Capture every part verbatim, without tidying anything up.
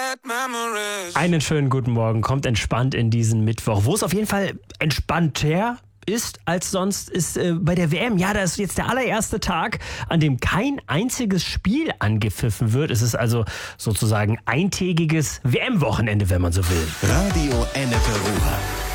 Einen schönen guten Morgen, kommt entspannt in diesen Mittwoch, wo es auf jeden Fall entspannter ist als sonst ist äh, bei der W M. Ja, da ist jetzt der allererste Tag, an dem kein einziges Spiel angepfiffen wird. Es ist also sozusagen eintägiges W M-Wochenende, wenn man so will. Radio Ennepe Ruhr.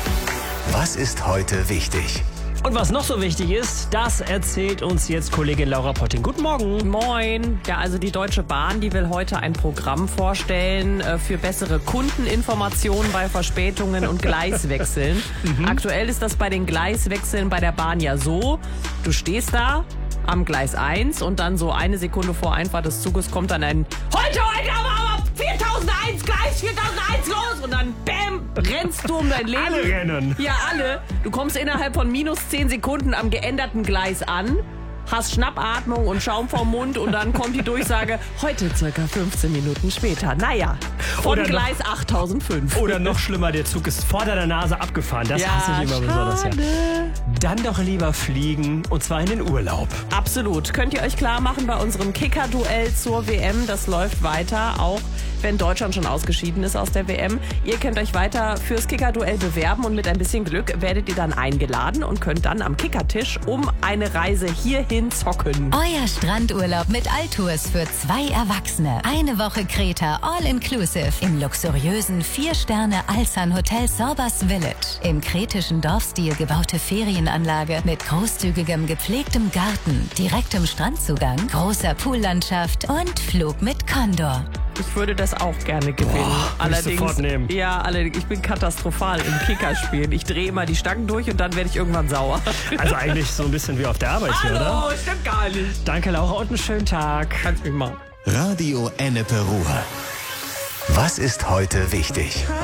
Was ist heute wichtig? Und was noch so wichtig ist, das erzählt uns jetzt Kollegin Laura Potting. Guten Morgen. Moin. Ja, also die Deutsche Bahn, die will heute ein Programm vorstellen äh, für bessere Kundeninformationen bei Verspätungen und Gleiswechseln. mhm. Aktuell ist das bei den Gleiswechseln bei der Bahn ja so, du stehst da am Gleis eins und dann so eine Sekunde vor Einfahrt des Zuges kommt dann ein Heute, heute, aber viertausendeins, Gleis viertausendeins los und dann bäm, rennst du um dein Leben. Alle rennen. Ja, alle. Du kommst innerhalb von minus zehn Sekunden am geänderten Gleis an, hast Schnappatmung und Schaum vorm Mund und dann kommt die Durchsage, heute circa fünfzehn Minuten später. Naja, von Oder Gleis noch, achttausendfünf. Oder noch schlimmer, der Zug ist vor deiner Nase abgefahren. Das ja, hasse ich immer schade. besonders. Ja. Dann doch lieber fliegen und zwar in den Urlaub. Absolut. Könnt ihr euch klar machen bei unserem Kicker-Duell zur W M. Das läuft weiter, auch wenn Deutschland schon ausgeschieden ist aus der W M. Ihr könnt euch weiter fürs Kicker-Duell bewerben und mit ein bisschen Glück werdet ihr dann eingeladen und könnt dann am Kickertisch um eine Reise hierhin zocken. Euer Strandurlaub mit Altours für zwei Erwachsene. Eine Woche Kreta, all inclusive. Im luxuriösen vier-Sterne-Alsan-Hotel Sorbas Village. Im kretischen Dorfstil gebaute Ferienanlage mit großzügigem gepflegtem Garten, direktem Strandzugang, großer Poollandschaft und Flug mit Condor. Ich würde das auch gerne gewinnen. Boah, allerdings, sofort nehmen. Ja, allerdings, ich bin katastrophal im Kickerspielen. Ich drehe immer die Stangen durch und dann werde ich irgendwann sauer. Also eigentlich so ein bisschen wie auf der Arbeit hier, oder? Hallo, stimmt gar nicht. Danke, Laura, und einen schönen Tag. Kannst mich machen. Radio Ennepe Ruhr. Was ist heute wichtig?